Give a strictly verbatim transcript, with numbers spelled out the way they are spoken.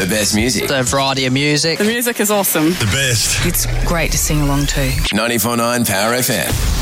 The best music. The variety of music. The music is awesome. The best. It's great to sing along to. ninety-four point nine Power F M.